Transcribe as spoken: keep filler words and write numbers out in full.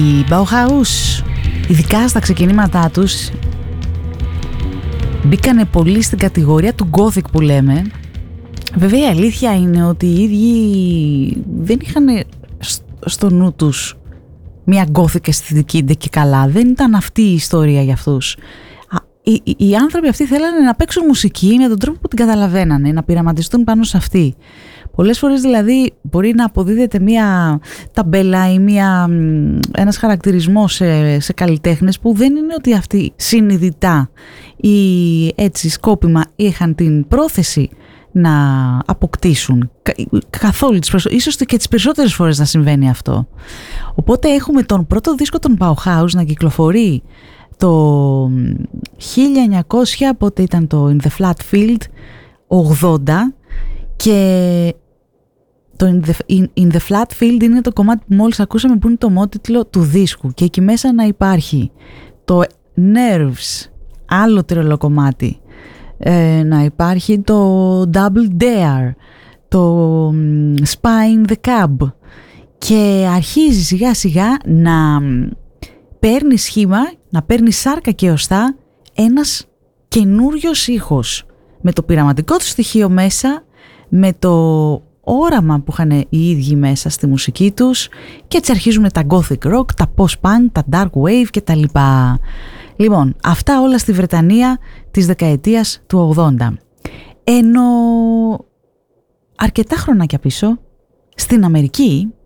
Η Bauhaus, ειδικά στα ξεκινήματά τους, μπήκανε πολύ στην κατηγορία του Gothic που λέμε. Βέβαια η αλήθεια είναι ότι οι ίδιοι δεν είχαν στο νου τους μια Gothic αισθητική ντε και καλά. Δεν ήταν αυτή η ιστορία για αυτούς. Οι, οι, οι άνθρωποι αυτοί θέλανε να παίξουν μουσική με τον τρόπο που την καταλαβαίνανε, να πειραματιστούν πάνω σε αυτή. Πολλές φορές δηλαδή μπορεί να αποδίδεται μια ταμπέλα ή μια, ένας χαρακτηρισμός σε, σε καλλιτέχνες που δεν είναι ότι αυτοί συνειδητά ή έτσι σκόπιμα είχαν την πρόθεση να αποκτήσουν καθόλου τις περισσο... ίσως και τις περισσότερες φορές να συμβαίνει αυτό. Οπότε έχουμε τον πρώτο δίσκο των Bauhaus να κυκλοφορεί το χίλια εννιακόσια, πότε ήταν το In the Flat Field, ογδόντα, και το In the, in, in the Flat Field είναι το κομμάτι που μόλις ακούσαμε, που είναι το μότιτλο του δίσκου, και εκεί μέσα να υπάρχει το Nerves, άλλο τρελό κομμάτι, ε, να υπάρχει το Double Dare, το Spine the Cab, και αρχίζει σιγά σιγά να παίρνει σχήμα, να παίρνει σάρκα και οστά ένας καινούριος ήχος, με το πειραματικό του στοιχείο μέσα, με το όραμα που είχαν οι ίδιοι μέσα στη μουσική τους, και έτσι αρχίζουμε τα gothic rock, τα post-punk, τα dark wave και τα λοιπά. Λοιπόν, αυτά όλα στη Βρετανία της δεκαετίας του ογδόντα. Ενώ αρκετά χρονάκια πίσω, στην Αμερική,